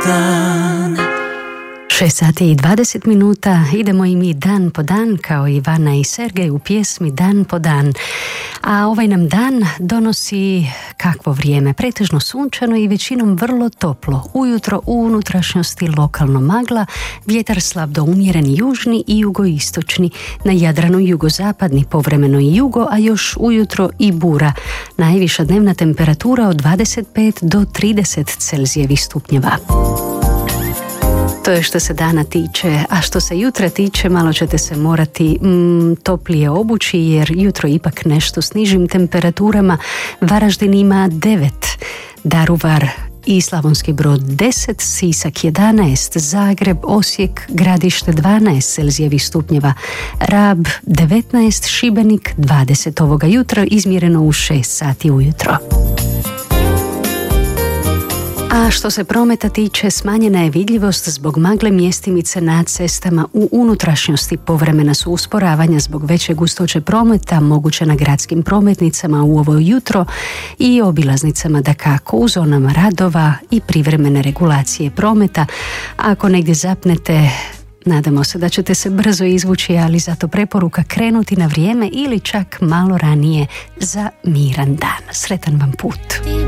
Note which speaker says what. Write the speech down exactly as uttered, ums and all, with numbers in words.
Speaker 1: dan.
Speaker 2: šest sati i dvadeset minuta, idemo i mi dan po dan kao Ivana i Sergej u pjesmi Dan po dan. A ovaj nam dan donosi kakvo vrijeme, pretežno sunčano i većinom vrlo toplo. Ujutro u unutrašnjosti lokalno magla, vjetar slab do umjeren južni i jugoistočni, na Jadranu jugozapadni, povremeno i jugo, a još ujutro i bura. Najviša dnevna temperatura od dvadeset pet do trideset Celzijevih stupnjeva. To je što se dana tiče, a što se jutra tiče, malo ćete se morati mm, toplije obući jer jutro ipak nešto s nižim temperaturama. Varaždin ima devet, Daruvar i Slavonski Brod deset, Sisak jedanaest, Zagreb, Osijek, Gradište dvanaest Celzijevih stupnjeva, Rab devetnaest, Šibenik dvadeset ovoga jutra, izmjereno u šest sati ujutro. A što se prometa tiče, smanjena je vidljivost zbog magle mjestimice na cestama u unutrašnjosti. Povremena su usporavanja zbog veće gustoće prometa, moguće na gradskim prometnicama u ovo jutro i obilaznicama, dakako u zonama radova i privremene regulacije prometa. Ako negdje zapnete, nadamo se da ćete se brzo izvući, ali zato preporuka krenuti na vrijeme ili čak malo ranije za miran dan. Sretan vam put.